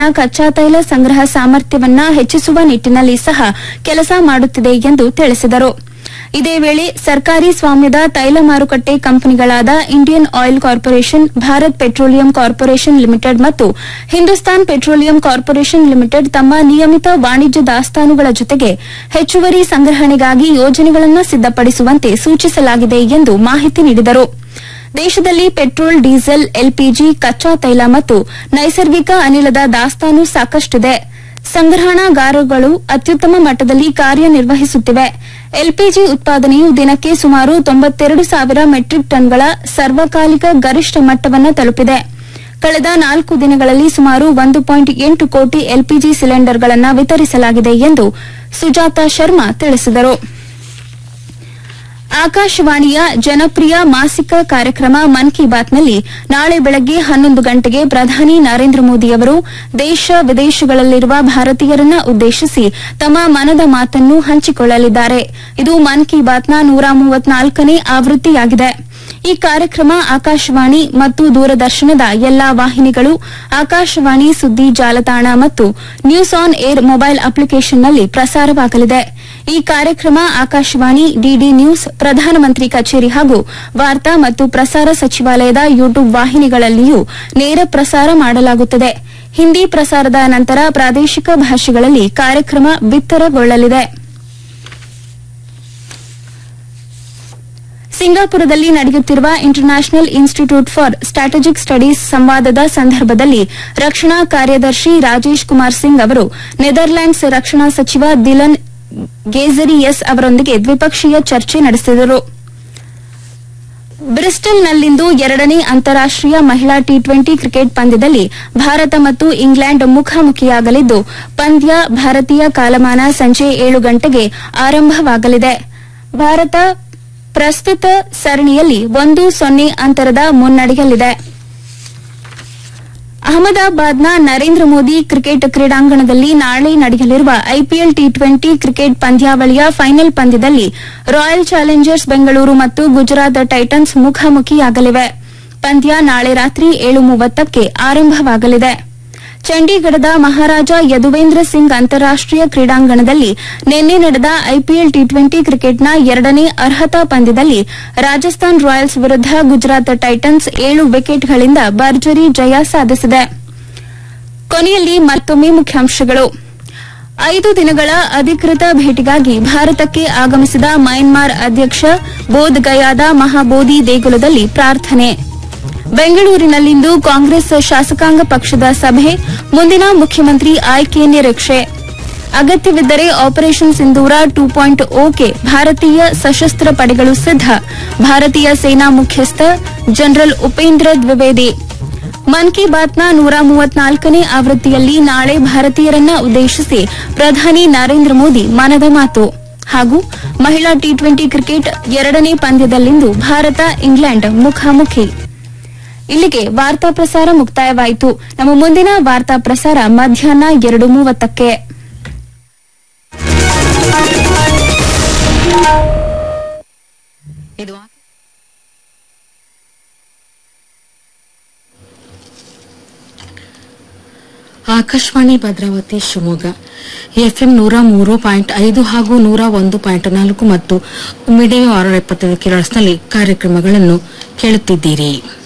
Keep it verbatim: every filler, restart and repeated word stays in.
ಕಚ್ಚಾ ತೈಲ ಸಂಗ್ರಹ ಸಾಮರ್ಥ್ಯವನ್ನ ಹೆಚ್ಚಿಸುವ ನಿಟ್ಟಿನಲ್ಲಿ ಸಹ ಕೆಲಸ ಮಾಡುತ್ತಿದೆ ಎಂದು ತಿಳಿಸಿದರು. ಇದೇ ವೇಳೆ ಸರ್ಕಾರಿ ಸ್ವಾಮ್ಯದ ತೈಲ ಮಾರುಕಟ್ಟೆ ಕಂಪನಿಗಳಾದ Indian oil corporation, Bharat petroleum corporation limited ಮತ್ತು ಹಿಂದೂಸ್ತಾನ್ ಪೆಟ್ರೋಲಿಯಂ ಕಾರ್ಪೊರೇಷನ್ ಲಿಮಿಟೆಡ್ ತಮ್ಮ ನಿಯಮಿತ ವಾಣಿಜ್ಯ ದಾಸ್ತಾನುಗಳ ಜೊತೆಗೆ ಹೆಚ್ಚುವರಿ ಸಂಗ್ರಹಣೆಗಾಗಿ ಯೋಜನೆಗಳನ್ನು ಸಿದ್ದಪಡಿಸುವಂತೆ ಸೂಚಿಸಲಾಗಿದೆ ಎಂದು ಮಾಹಿತಿ ನೀಡಿದರು. ದೇಶದಲ್ಲಿ ಪೆಟ್ರೋಲ್, ಡೀಸೆಲ್, ಎಲ್ಪಿಜಿ, ಕಚ್ಚಾ ತೈಲ ಮತ್ತು ನೈಸರ್ಗಿಕ ಅನಿಲದ ದಾಸ್ತಾನು ಸಾಕಷ್ಟಿದೆ. ಸಂಗ್ರಹಣಾಗಾರಗಳು ಅತ್ಯುತ್ತಮ ಮಟ್ಟದಲ್ಲಿ ಕಾರ್ಯನಿರ್ವಹಿಸುತ್ತಿವೆ. ಎಲ್ಪಿಜಿ ಉತ್ಪಾದನೆಯು ದಿನಕ್ಕೆ ಸುಮಾರು ತೊಂಬತ್ತೆರಡು ಸಾವಿರ ಮೆಟ್ರಿಕ್ ಟನ್ಗಳ ಸಾರ್ವಕಾಲಿಕ ಗರಿಷ್ಠ ಮಟ್ಟವನ್ನು ತಲುಪಿದೆ. ಕಳೆದ ನಾಲ್ಕು ದಿನಗಳಲ್ಲಿ ಸುಮಾರು ಒಂದು ಪಾಯಿಂಟ್ ಎಂಟು ಕೋಟಿ ಎಲ್ಪಿಜಿ ಸಿಲಿಂಡರ್ಗಳನ್ನು ವಿತರಿಸಲಾಗಿದೆ ಎಂದು ಸುಜಾತಾ ಶರ್ಮಾ ತಿಳಿಸಿದರು. ಆಕಾಶವಾಣಿಯ ಜನಪ್ರಿಯ ಮಾಸಿಕ ಕಾರ್ಯಕ್ರಮ ಮನ್ ಕಿ ಬಾತ್ನಲ್ಲಿ ನಾಳೆ ಬೆಳಗ್ಗೆ ಹನ್ನೊಂದು ಗಂಟೆಗೆ ಪ್ರಧಾನಿ ನರೇಂದ್ರ ಮೋದಿ ಅವರು ದೇಶ ವಿದೇಶಗಳಲ್ಲಿರುವ ಭಾರತೀಯರನ್ನ ಉದ್ದೇಶಿಸಿ ತಮ್ಮ ಮನದ ಮಾತನ್ನು ಹಂಚಿಕೊಳ್ಳಲಿದ್ದಾರೆ. ಇದು ಮನ್ ಕಿ ಬಾತ್ನ ನೂರ ಮೂವತ್ನಾಲ್ಕನೇ ಆವೃತ್ತಿಯಾಗಿದೆ. ಈ ಕಾರ್ಯಕ್ರಮ ಆಕಾಶವಾಣಿ ಮತ್ತು ದೂರದರ್ಶನದ ಎಲ್ಲಾ ವಾಹಿನಿಗಳು, ಆಕಾಶವಾಣಿ ಸುದ್ದಿ ಜಾಲತಾಣ ಮತ್ತು ನ್ಯೂಸ್ ಆನ್ ಏರ್ ಮೊಬೈಲ್ ಅಪ್ಲಿಕೇಷನ್ನಲ್ಲಿ ಪ್ರಸಾರವಾಗಲಿದೆ. ಈ ಕಾರ್ಯಕ್ರಮ ಆಕಾಶವಾಣಿ, ಡಿಡಿ ನ್ಯೂಸ್, ಪ್ರಧಾನಮಂತ್ರಿ ಕಚೇರಿ ಹಾಗೂ ವಾರ್ತಾ ಮತ್ತು ಪ್ರಸಾರ ಸಚಿವಾಲಯದ ಯೂಟ್ಯೂಬ್ ವಾಹಿನಿಗಳಲ್ಲಿಯೂ ನೇರ ಪ್ರಸಾರ ಮಾಡಲಾಗುತ್ತದೆ. ಹಿಂದಿ ಪ್ರಸಾರದ ನಂತರ ಪ್ರಾದೇಶಿಕ ಭಾಷೆಗಳಲ್ಲಿ ಕಾರ್ಯಕ್ರಮ ಬಿತ್ತರಗೊಳ್ಳಲಿದೆ. ಸಿಂಗಾಪುರದಲ್ಲಿ ನಡೆಯುತ್ತಿರುವ international institute for strategic studies ಸಂವಾದದ ಸಂದರ್ಭದಲ್ಲಿ ರಕ್ಷಣಾ ಕಾರ್ಯದರ್ಶಿ ರಾಜೇಶ್ ಕುಮಾರ್ ಸಿಂಗ್ ಅವರು ನೆದರ್ಲ್ಯಾಂಡ್ಸ್ ರಕ್ಷಣಾ ಸಚಿವ ದಿಲನ್ ಗೇಜರಿಯಸ್ ಅವರೊಂದಿಗೆ ದ್ವಿಪಕ್ಷೀಯ ಚರ್ಚೆ ನಡೆಸಿದರು. ಬ್ರಿಸ್ಟಲ್ನಲ್ಲಿಂದು ಎರಡನೇ ಅಂತಾರಾಷ್ಟೀಯ ಮಹಿಳಾ ಟಿ ಟ್ವೆಂಟಿ ಕ್ರಿಕೆಟ್ ಪಂದ್ಯದಲ್ಲಿ ಭಾರತ ಮತ್ತು ಇಂಗ್ಲೆಂಡ್ ಮುಖಾಮುಖಿಯಾಗಲಿದ್ದು, ಪಂದ್ಯ ಭಾರತೀಯ ಕಾಲಮಾನ ಸಂಜೆ ಏಳು ಗಂಟೆಗೆ ಆರಂಭವಾಗಲಿದೆ. ಭಾರತ ಪ್ರಸ್ತುತ ಸರಣಿಯಲ್ಲಿ ಒಂದು ಸೊನ್ನೆ ಅಂತರದ ಮುನ್ನಡೆಯಲ್ಲಿದೆ. ಅಹಮದಾಬಾದ್ನ ನರೇಂದ್ರ ಮೋದಿ ಕ್ರಿಕೆಟ್ ಕ್ರೀಡಾಂಗಣದಲ್ಲಿ ನಾಳೆ ನಡೆಯಲಿರುವ ಐಪಿಎಲ್ ಟಿ ಟ್ವೆಂಟಿ ಕ್ರಿಕೆಟ್ ಪಂದ್ಯಾವಳಿಯ ಫೈನಲ್ ಪಂದ್ಯದಲ್ಲಿ ರಾಯಲ್ ಚಾಲೆಂಜರ್ಸ್ ಬೆಂಗಳೂರು ಮತ್ತು ಗುಜರಾತ್ ಟೈಟನ್ಸ್ ಮುಖಾಮುಖಿಯಾಗಲಿವೆ. ಪಂದ್ಯ ನಾಳೆ ರಾತ್ರಿ ಏಳು ಮೂವತ್ತಕ್ಕೆ ಆರಂಭವಾಗಲಿದೆ. ಚಂಡೀಗಢದ ಮಹಾರಾಜ ಯದುವೇಂದ್ರ ಸಿಂಗ್ ಅಂತಾರಾಷ್ಟೀಯ ಕ್ರೀಡಾಂಗಣದಲ್ಲಿ ನಿನ್ನೆ ನಡೆದ ಐಪಿಎಲ್ ಟಿ ಟ್ವೆಂಟಿ ಕ್ರಿಕೆಟ್ನ ಎರಡನೇ ಅರ್ಹತಾ ಪಂದ್ಯದಲ್ಲಿ ರಾಜಸ್ಥಾನ್ ರಾಯಲ್ಸ್ ವಿರುದ್ಧ ಗುಜರಾತ್ ಟೈಟನ್ಸ್ ಏಳು ವಿಕೆಟ್ಗಳಿಂದ ಭರ್ಜರಿ ಜಯ ಸಾಧಿಸಿದೆ. ಕೊನೆಯಲ್ಲಿ ಮತ್ತೊಮ್ಮೆ ಮುಖ್ಯಾಂಶಗಳು. ಐದು ದಿನಗಳ ಅಧಿಕೃತ ಭೇಟಿಗಾಗಿ ಭಾರತಕ್ಕೆ ಆಗಮಿಸಿದ ಮಯನ್ಮಾರ್ ಅಧ್ಯಕ್ಷ ಬೋಧ್ ಗಯಾದ ಮಹಾಬೋಧಿ ದೇಗುಲದಲ್ಲಿ ಪ್ರಾರ್ಥನೆ. ಬೆಂಗಳೂರಿನಲ್ಲಿಂದು ಕಾಂಗ್ರೆಸ್ ಶಾಸಕಾಂಗ ಪಕ್ಷದ ಸಭೆ, ಮುಂದಿನ ಮುಖ್ಯಮಂತ್ರಿ ಆಯ್ಕೆ ನಿರೀಕ್ಷೆ. ಅಗತ್ಯವಿದ್ದರೆ ಆಪರೇಷನ್ ಸಿಂಧೂರ ಟೂ ಪಾಯಿಂಟ್ ಓಗೆ ಭಾರತೀಯ ಸಶಸ್ತ್ರ ಪಡೆಗಳು ಸಿದ್ಧ, ಭಾರತೀಯ ಸೇನಾ ಮುಖ್ಯಸ್ಥ ಜನರಲ್ ಉಪೇಂದ್ರ ದ್ವಿವೇದಿ. ಮನ್ ಕಿ ಬಾತ್ನ ನೂರ ಮೂವತ್ನಾಲ್ಕನೇ ಆವೃತ್ತಿಯಲ್ಲಿ ನಾಳೆ ಭಾರತೀಯರನ್ನ ಉದ್ದೇಶಿಸಿ ಪ್ರಧಾನಿ ನರೇಂದ್ರ ಮೋದಿ ಮನದ ಮಾತು. ಹಾಗೂ ಮಹಿಳಾ ಟಿ ಟ್ವೆಂಟಿ ಕ್ರಿಕೆಟ್ ಎರಡನೇ ಪಂದ್ಯದಲ್ಲಿಂದು ಭಾರತ ಇಂಗ್ಲೆಂಡ್ ಮುಖಾಮುಖಿ. ಇಲ್ಲಿಗೆ ವಾರ್ತಾ ಪ್ರಸಾರ ಮುಕ್ತಾಯವಾಯಿತು. ನಮ್ಮ ಮುಂದಿನ ವಾರ್ತಾ ಪ್ರಸಾರ ಮಧ್ಯಾಹ್ನ ಎರಡು ಮೂವತ್ತಕ್ಕೆ. ಆಕಾಶವಾಣಿ ಭದ್ರಾವತಿ ಶಿವಮೊಗ್ಗ ಎಫ್ಎಂ ನೂರ ಮೂರು ಪಾಯಿಂಟ್ ಐದು ಹಾಗೂ ನೂರ ಒಂದು ಪಾಯಿಂಟ್ ನಾಲ್ಕು ಮತ್ತು ಮೀಡಿಯಂ ಆರು ಎಪ್ಪತ್ತೈದು ಕಿಲೋಹರ್ಟ್ಜ್ನಲ್ಲಿ ಕಾರ್ಯಕ್ರಮಗಳನ್ನು ಕೇಳುತ್ತಿದ್ದೀರಿ.